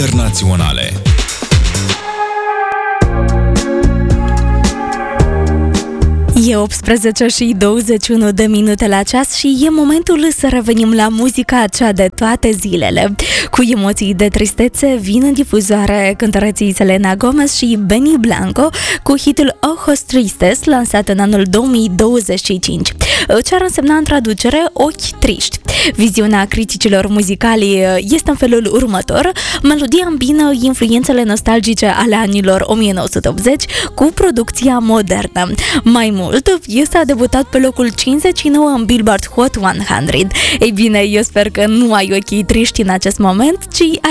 internaționale. E 18 și 21 de minute la ceas și e momentul să revenim la muzica cea de toate zilele. Cu emoții de tristețe vin în difuzoare cântăreții Selena Gomez și Benny Blanco cu hitul Ojos Tristes, lansat în anul 2025. Ce ar însemna în traducere ochi triști. Viziunea criticilor muzicali este în felul următor: melodia îmbină influențele nostalgice ale anilor 1980 cu producția modernă. Mai mult, piesa a debutat pe locul 59 în Billboard Hot 100. Ei bine, eu sper că nu ai ochii triști în acest moment, ci